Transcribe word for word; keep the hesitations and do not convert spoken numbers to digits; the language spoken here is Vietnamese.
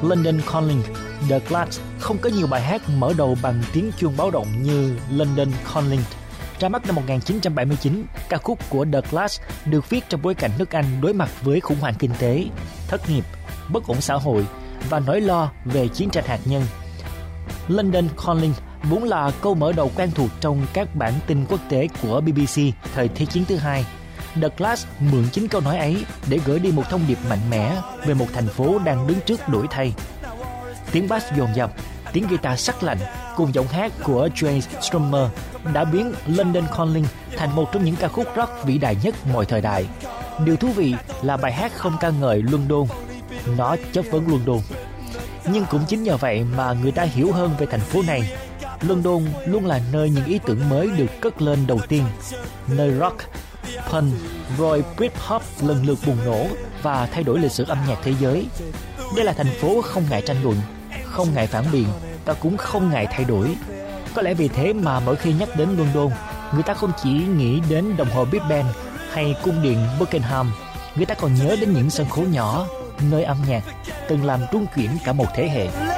London Calling, The Clash không có nhiều bài hát mở đầu bằng tiếng chuông báo động như London Calling. Ra mắt năm một nghìn chín trăm bảy mươi chín, ca khúc của The Clash được viết trong bối cảnh nước Anh đối mặt với khủng hoảng kinh tế, thất nghiệp, bất ổn xã hội và nỗi lo về chiến tranh hạt nhân. London Calling vốn là câu mở đầu quen thuộc trong các bản tin quốc tế của bê bê xê thời Thế chiến thứ hai. The Clash mượn chính câu nói ấy để gửi đi một thông điệp mạnh mẽ về một thành phố đang đứng trước đổi thay. Tiếng bass dồn dập, tiếng guitar sắc lạnh cùng giọng hát của Jay Strummer đã biến London Calling thành một trong những ca khúc rock vĩ đại nhất mọi thời đại. Điều thú vị là bài hát không ca ngợi London, nó chất vấn London. Nhưng cũng chính nhờ vậy mà người ta hiểu hơn về thành phố này. London luôn là nơi những ý tưởng mới được cất lên đầu tiên, nơi rock, punk, rồi Britpop lần lượt bùng nổ và thay đổi lịch sử âm nhạc thế giới. Đây là thành phố không ngại tranh luận, không ngại phản biện và cũng không ngại thay đổi. Có lẽ vì thế mà mỗi khi nhắc đến London, người ta không chỉ nghĩ đến đồng hồ Big Ben hay cung điện Buckingham, người ta còn nhớ đến những sân khấu nhỏ, nơi âm nhạc từng làm trung chuyển cả một thế hệ.